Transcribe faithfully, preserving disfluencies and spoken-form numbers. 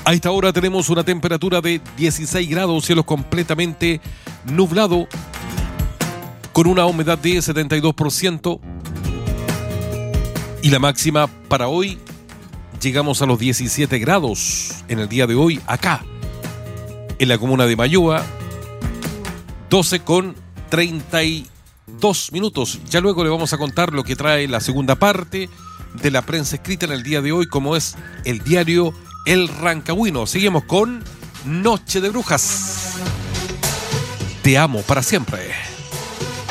A esta hora tenemos una temperatura de dieciséis grados, cielo completamente nublado, con una humedad de setenta y dos por ciento. Y la máxima para hoy, llegamos a los diecisiete grados en el día de hoy, acá, en la comuna de Mayoa, doce con treinta y dos minutos. Ya luego le vamos a contar lo que trae la segunda parte de la prensa escrita en el día de hoy, como es el diario El Rancagüino. Seguimos con Noche de Brujas. Te amo para siempre.